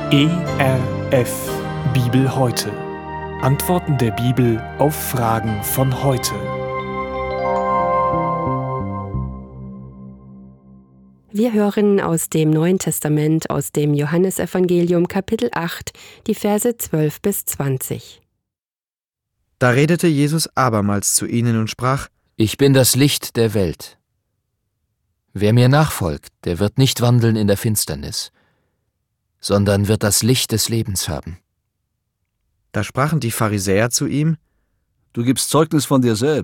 ERF Bibel heute. Antworten der Bibel auf Fragen von heute. Wir hören aus dem Neuen Testament, aus dem Johannesevangelium Kapitel 8, die Verse 12 bis 20. Da redete Jesus abermals zu ihnen und sprach: Ich bin das Licht der Welt. Wer mir nachfolgt, der wird nicht wandeln in der Finsternis, sondern wird das Licht des Lebens haben. Da sprachen die Pharisäer zu ihm: Du gibst Zeugnis von dir selbst.